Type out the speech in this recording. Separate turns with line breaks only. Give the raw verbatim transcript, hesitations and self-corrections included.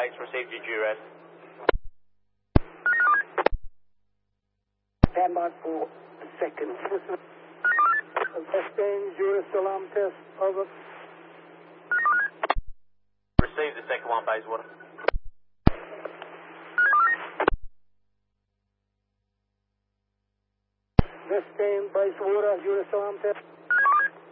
base, received your duress.
Stand by for a second. Sustained duress alarm test, over.
Received the second one, Bayswater.
Sustained Bayswater, duress alarm test.